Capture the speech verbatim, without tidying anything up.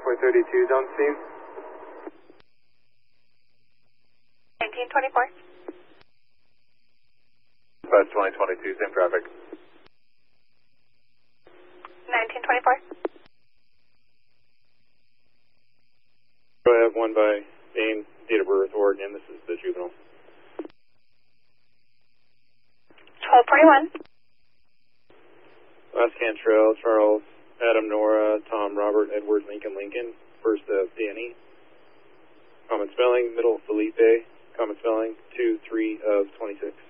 four thirty-two is on scene. nineteen twenty-four. Bus twenty twenty-two, same traffic. nineteen twenty-four. I have one by name, date of birth, Oregon. This is the juvenile. twelve forty-one. Last Cantrell, Charles, Adam, Nora, Tom, Robert, Edward, Lincoln, Lincoln. First of Danny. Common spelling, middle Felipe. Common spelling, two, three of twenty-six.